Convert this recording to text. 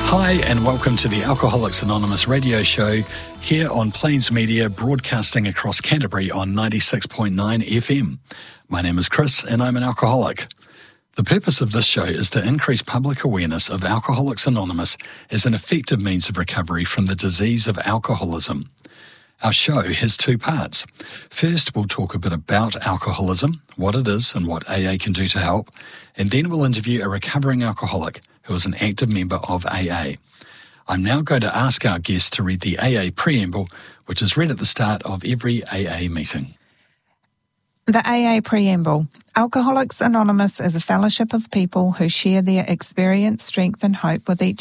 Hi and welcome to the Alcoholics Anonymous radio show here on Plains Media, broadcasting across Canterbury on 96.9 FM. My name is Chris and I'm an alcoholic. The purpose of this show is to increase public awareness of Alcoholics Anonymous as an effective means of recovery from the disease of alcoholism. Our show has two parts. First, we'll talk a bit about alcoholism, what it is and what AA can do to help, and then we'll interview a recovering alcoholic who is an active member of AA. I'm now going to ask our guest to read the AA preamble, which is read at the start of every AA meeting. The AA Preamble. Alcoholics Anonymous is a fellowship of people who share their experience, strength and hope with each